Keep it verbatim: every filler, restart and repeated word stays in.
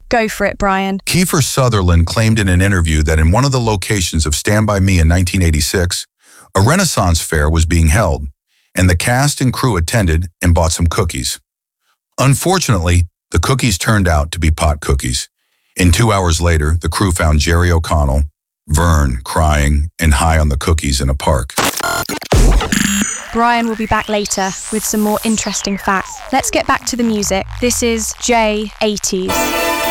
Go for it, Brian. Kiefer Sutherland claimed in an interview that in one of the locations of Stand By Me in nineteen eighty-six, a Renaissance fair was being held, and the cast and crew attended and bought some cookies. Unfortunately, the cookies turned out to be pot cookies. And two hours later, the crew found Jerry O'Connell, Vern, crying and high on the cookies in a park. Brian will be back later with some more interesting facts. Let's get back to the music. This is J eighties.